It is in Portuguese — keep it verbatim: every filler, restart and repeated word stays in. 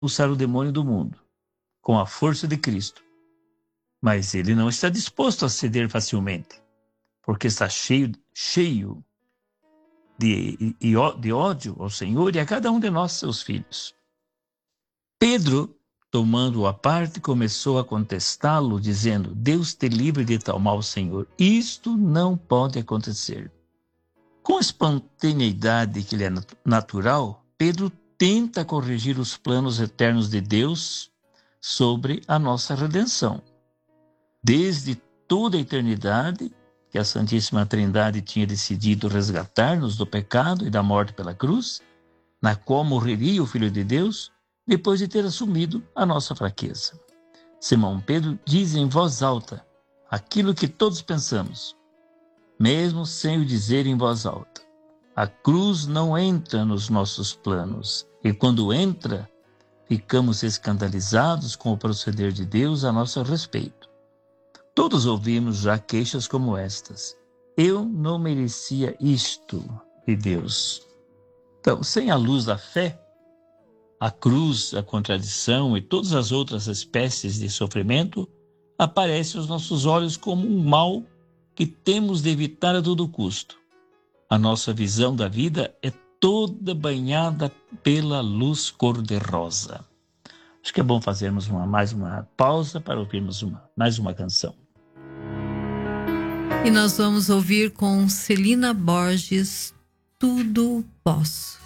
expulsar o demônio do mundo, com a força de Cristo. Mas ele não está disposto a ceder facilmente, porque está cheio, cheio de, de ódio ao Senhor e a cada um de nós, seus filhos. Pedro, tomando-o à parte, começou a contestá-lo, dizendo: Deus te livre de tal mal, Senhor. Isto não pode acontecer. Com a espontaneidade que lhe é natural, Pedro tenta corrigir os planos eternos de Deus sobre a nossa redenção. Desde toda a eternidade, que a Santíssima Trindade tinha decidido resgatar-nos do pecado e da morte pela cruz, na qual morreria o Filho de Deus, depois de ter assumido a nossa fraqueza. Simão Pedro diz em voz alta aquilo que todos pensamos, mesmo sem o dizer em voz alta. A cruz não entra nos nossos planos, e quando entra, ficamos escandalizados com o proceder de Deus a nosso respeito. Todos ouvimos já queixas como estas. Eu não merecia isto de Deus. Então, sem a luz da fé, a cruz, a contradição e todas as outras espécies de sofrimento aparecem aos nossos olhos como um mal que temos de evitar a todo custo. A nossa visão da vida é toda banhada pela luz cor-de-rosa. Acho que é bom fazermos uma, mais uma pausa para ouvirmos uma, mais uma canção. E nós vamos ouvir com Celina Borges, Tudo Posso.